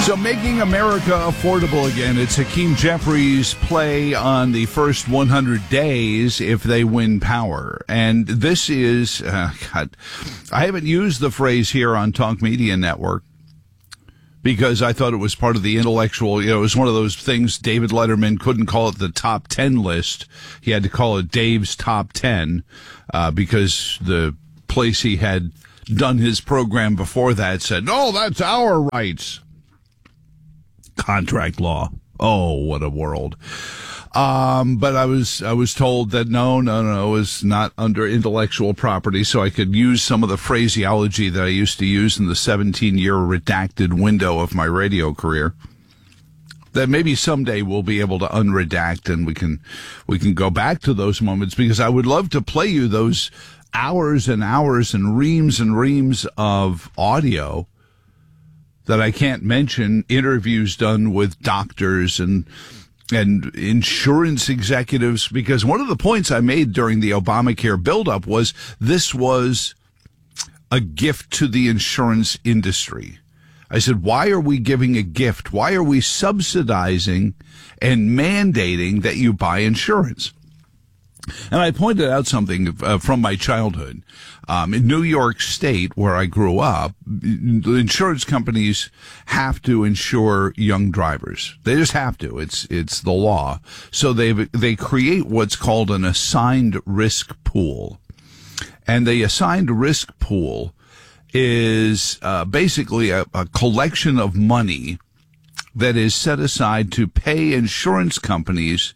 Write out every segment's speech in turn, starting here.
So making America affordable again, it's Hakeem Jeffries' play on the first 100 days if they win power. And this is, God, I haven't used the phrase here on Talk Media Network because I thought it was part of the intellectual, it was one of those things David Letterman couldn't call it the top 10 list. He had to call it Dave's top 10 because the place he had done his program before that said, no, that's our rights. Contract law. Oh, what a world. But I was told that no, it was not under intellectual property, so I could use some of the phraseology that I used to use in the 17-year redacted window of my radio career. That maybe someday we'll be able to unredact and we can go back to those moments, because I would love to play you those hours and hours and reams of audio that I can't mention, interviews done with doctors and insurance executives, because one of the points I made during the Obamacare buildup was this was a gift to the insurance industry. I said, why are we giving a gift? Why are we subsidizing and mandating that you buy insurance? And I pointed out something from my childhood. In New York State, where I grew up, the insurance companies have to insure young drivers. They just have to. It's the law. So they create what's called an assigned risk pool. And the assigned risk pool is basically a collection of money that is set aside to pay insurance companies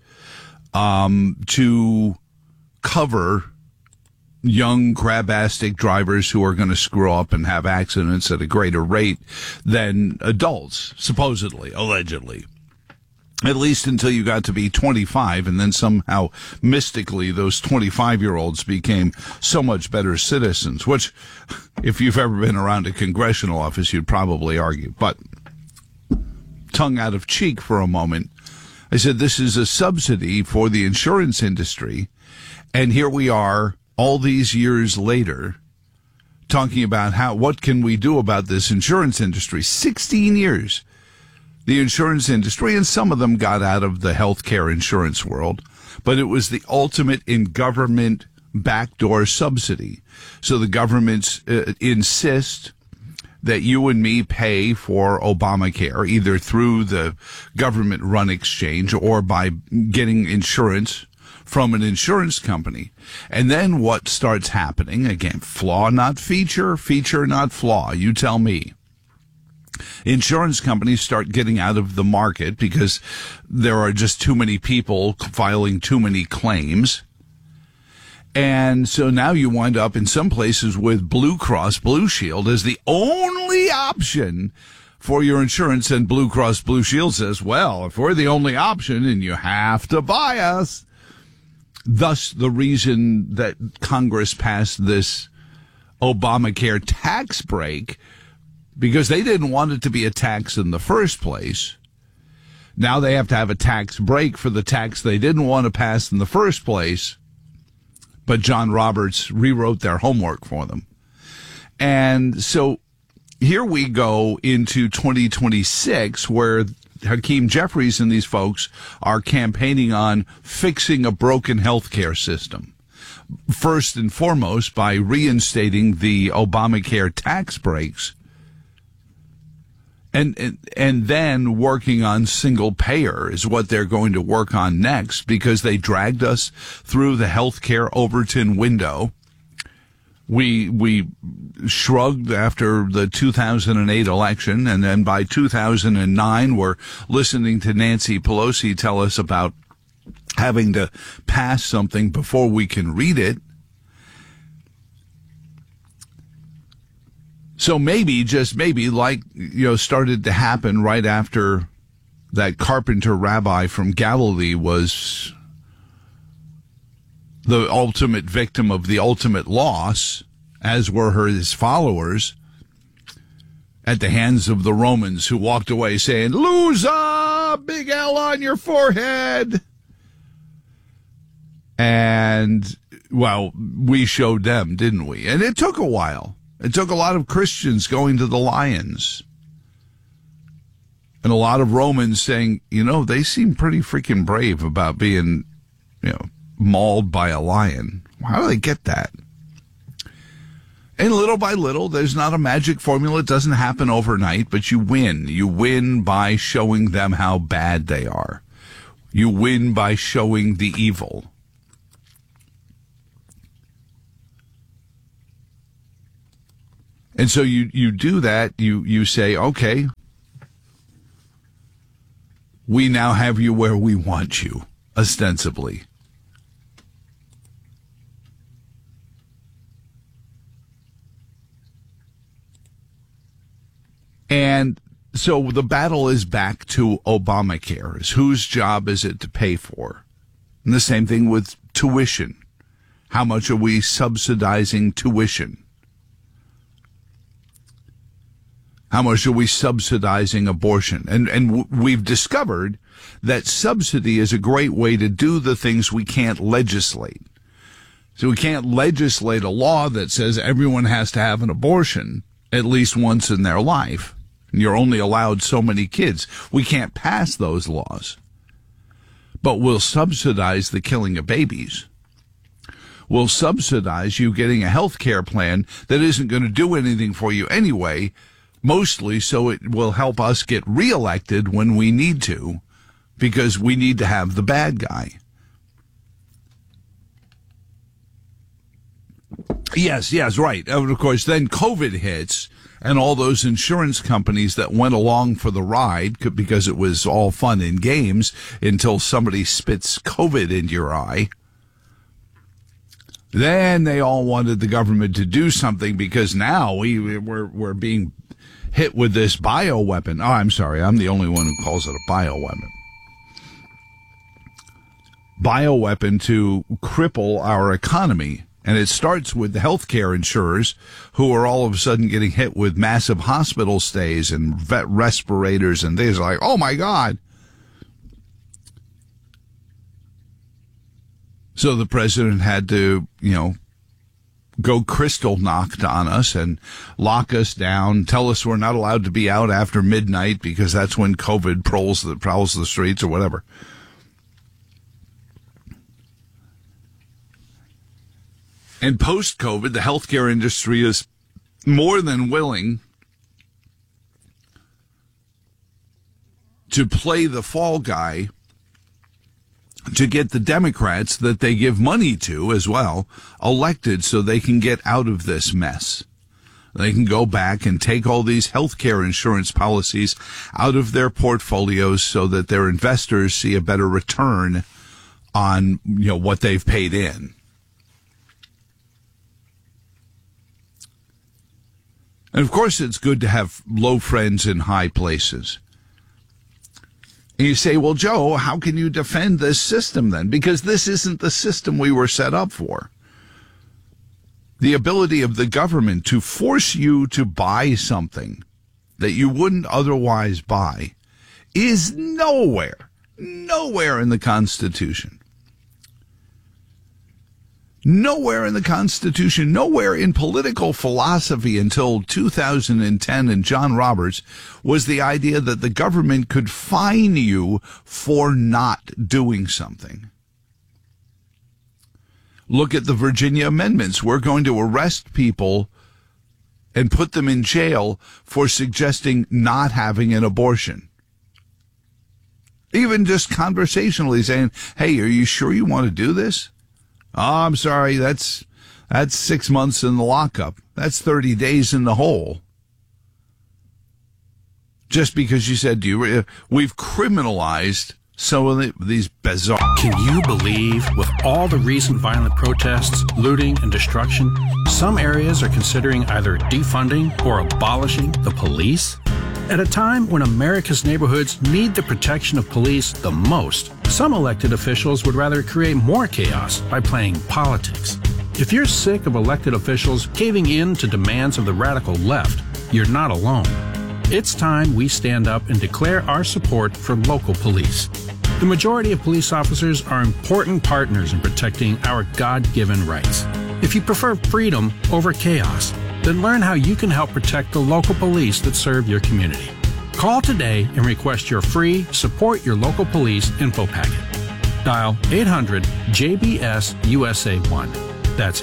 to cover young crabastic drivers who are going to screw up and have accidents at a greater rate than adults, supposedly, allegedly. At least until you got to be 25, and then somehow, mystically, those 25-year-olds became so much better citizens, which, if you've ever been around a congressional office, you'd probably argue. But tongue out of cheek for a moment, I said, this is a subsidy for the insurance industry, and here we are all these years later talking about what can we do about this insurance industry. 16 years. The insurance industry, and some of them got out of the healthcare insurance world, but it was the ultimate in government backdoor subsidy. So the governments insist that you and me pay for Obamacare, either through the government-run exchange or by getting insurance from an insurance company. And then what starts happening, again, flaw not feature, feature not flaw, you tell me. Insurance companies start getting out of the market because there are just too many people filing too many claims. And so now you wind up in some places with Blue Cross Blue Shield as the only option for your insurance. And Blue Cross Blue Shield says, well, if we're the only option and you have to buy us. Thus, the reason that Congress passed this Obamacare tax break, because they didn't want it to be a tax in the first place. Now they have to have a tax break for the tax they didn't want to pass in the first place. But John Roberts rewrote their homework for them. And so here we go into 2026, where Hakeem Jeffries and these folks are campaigning on fixing a broken healthcare system. First and foremost, by reinstating the Obamacare tax breaks, and then working on single payer is what they're going to work on next, because they dragged us through the healthcare Overton window. We shrugged after the 2008 election, and then by 2009, we're listening to Nancy Pelosi tell us about having to pass something before we can read it. So maybe, just maybe, started to happen right after that carpenter rabbi from Galilee was the ultimate victim of the ultimate loss, as were his followers, at the hands of the Romans, who walked away saying, "Loser, big L on your forehead." And, well, we showed them, didn't we? And it took a while. It took a lot of Christians going to the lions. And a lot of Romans saying, they seem pretty freaking brave about being, mauled by a lion. How do they get that? And little by little, there's not a magic formula. It doesn't happen overnight, but you win. You win by showing them how bad they are. You win by showing the evil. And so you do that. You say, okay, we now have you where we want you, ostensibly. And so the battle is back to Obamacare. Whose job is it to pay for? And the same thing with tuition. How much are we subsidizing tuition? How much are we subsidizing abortion? And we've discovered that subsidy is a great way to do the things we can't legislate. So we can't legislate a law that says everyone has to have an abortion at least once in their life. You're only allowed so many kids. We can't pass those laws. But we'll subsidize the killing of babies. We'll subsidize you getting a health care plan that isn't going to do anything for you anyway, mostly so it will help us get reelected when we need to, because we need to have the bad guy. Yes, right. And of course, then COVID hits, and all those insurance companies that went along for the ride, because it was all fun and games until somebody spits COVID into your eye. Then they all wanted the government to do something, because now we're being hit with this bioweapon. Oh, I'm sorry. I'm the only one who calls it a bioweapon. Bioweapon to cripple our economy. And it starts with the healthcare insurers, who are all of a sudden getting hit with massive hospital stays and vet respirators and things like, oh my God. So the president had to, go crystal knocked on us and lock us down, tell us we're not allowed to be out after midnight because that's when COVID prowls the streets or whatever. And post-COVID, the healthcare industry is more than willing to play the fall guy to get the Democrats that they give money to as well elected so they can get out of this mess. They can go back and take all these healthcare insurance policies out of their portfolios so that their investors see a better return on, what they've paid in. And of course, it's good to have low friends in high places. And you say, well, Joe, how can you defend this system then? Because this isn't the system we were set up for. The ability of the government to force you to buy something that you wouldn't otherwise buy is nowhere in the Constitution. Nowhere in the Constitution, nowhere in political philosophy until 2010 and John Roberts was the idea that the government could fine you for not doing something. Look at the Virginia amendments. We're going to arrest people and put them in jail for suggesting not having an abortion. Even just conversationally saying, hey, are you sure you want to do this? Oh, I'm sorry, that's 6 months in the lockup. That's 30 days in the hole. Just because you said, we've criminalized some of these bizarre... Can you believe, with all the recent violent protests, looting, and destruction, some areas are considering either defunding or abolishing the police? At a time when America's neighborhoods need the protection of police the most, some elected officials would rather create more chaos by playing politics. If you're sick of elected officials caving in to demands of the radical left, you're not alone. It's time we stand up and declare our support for local police. The majority of police officers are important partners in protecting our God-given rights. If you prefer freedom over chaos, then learn how you can help protect the local police that serve your community. Call today and request your free Support Your Local Police info packet. Dial 800-JBS-USA-1. That's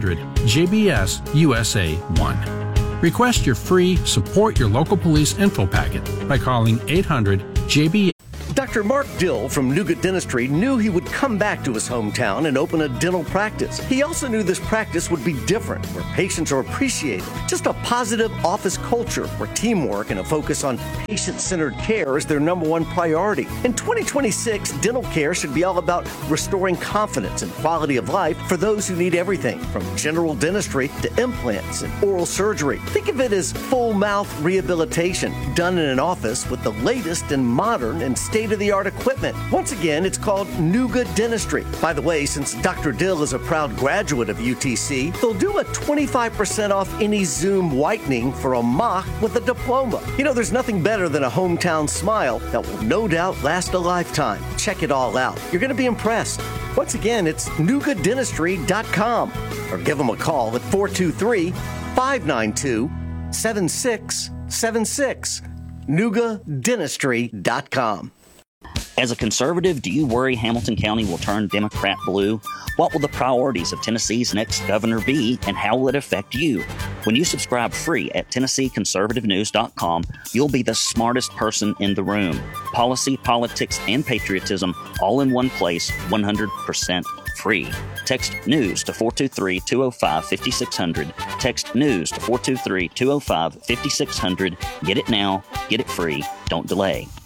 800-JBS-USA-1. Request your free Support Your Local Police info packet by calling 800-JBS. Dr. Mark Dill from Nuga Dentistry knew he would come back to his hometown and open a dental practice. He also knew this practice would be different, where patients are appreciated. Just a positive office culture where teamwork and a focus on patient-centered care is their number one priority. In 2026, dental care should be all about restoring confidence and quality of life for those who need everything, from general dentistry to implants and oral surgery. Think of it as full mouth rehabilitation done in an office with the latest and modern and state-of-the-art equipment. Once again, it's called Nuga Dentistry. By the way, since Dr. Dill is a proud graduate of UTC, they'll do a 25% off any Zoom whitening for a mock with a diploma. You know, there's nothing better than a hometown smile that will no doubt last a lifetime. Check it all out. You're going to be impressed. Once again, it's NugaDentistry.com or give them a call at 423-592-7676. NugaDentistry.com. As a conservative, do you worry Hamilton County will turn Democrat blue? What will the priorities of Tennessee's next governor be, and how will it affect you? When you subscribe free at TennesseeConservativeNews.com, you'll be the smartest person in the room. Policy, politics, and patriotism all in one place, 100% free. Text NEWS to 423-205-5600. Text NEWS to 423-205-5600. Get it now. Get it free. Don't delay.